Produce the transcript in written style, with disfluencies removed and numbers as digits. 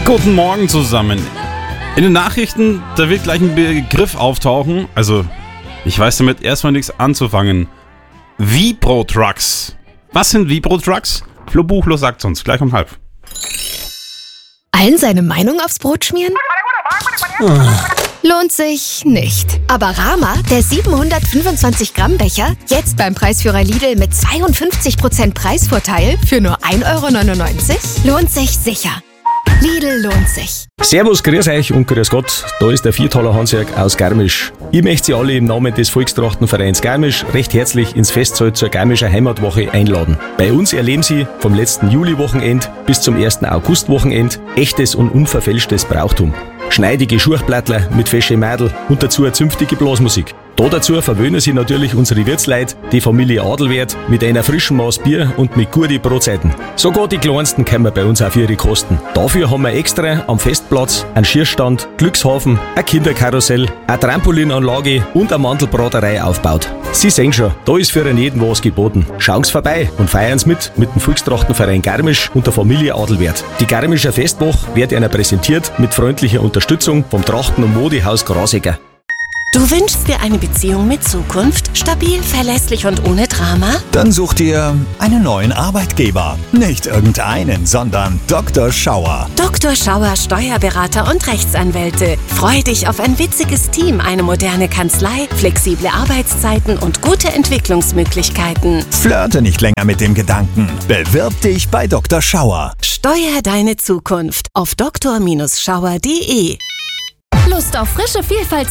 Guten Morgen zusammen. In den Nachrichten, da wird gleich ein Begriff auftauchen. Also, ich weiß damit erstmal nichts anzufangen. Vibro-Trucks. Was sind Vibro-Trucks? Flo Buchlo sagt uns gleich um 12:30. Allen seine Meinung aufs Brot schmieren? Lohnt sich nicht. Aber Rama, der 725 Gramm Becher, jetzt beim Preisführer Lidl mit 52% Preisvorteil für nur 1,99 €, lohnt sich sicher. Lidl lohnt sich. Servus, grüß euch und grüß Gott, da ist der Viertaler Hansjörg aus Garmisch. Ich möchte Sie alle im Namen des Volkstrachtenvereins Garmisch recht herzlich ins Festsaal zur Garmischer Heimatwoche einladen. Bei uns erleben Sie vom letzten Juli-Wochenend bis zum 1. August-Wochenend echtes und unverfälschtes Brauchtum. Schneidige Schurchplattler mit fesche Mädel und dazu eine zünftige Blasmusik. Dazu verwöhnen Sie natürlich unsere Wirtsleute, die Familie Adelwert, mit einer frischen Maß Bier und mit guten Brotzeiten. Sogar die Kleinsten kommen bei uns auf ihre Kosten. Dafür haben wir extra am Festplatz einen Schierstand, Glückshafen, ein Kinderkarussell, eine Trampolinanlage und eine Mandelbraterei aufgebaut. Sie sehen schon, da ist für jeden was geboten. Schauen Sie vorbei und feiern Sie mit dem Volkstrachtenverein Garmisch und der Familie Adelwert. Die Garmischer Festwoche wird Ihnen präsentiert mit freundlicher Unterstützung vom Trachten- und Modehaus Grasecker. Du wünschst dir eine Beziehung mit Zukunft? Stabil, verlässlich und ohne Drama? Dann such dir einen neuen Arbeitgeber. Nicht irgendeinen, sondern Dr. Schauer. Dr. Schauer Steuerberater und Rechtsanwälte. Freu dich auf ein witziges Team, eine moderne Kanzlei, flexible Arbeitszeiten und gute Entwicklungsmöglichkeiten. Flirte nicht länger mit dem Gedanken. Bewirb dich bei Dr. Schauer. Steuer deine Zukunft auf dr-schauer.de. Lust auf frische Vielfalt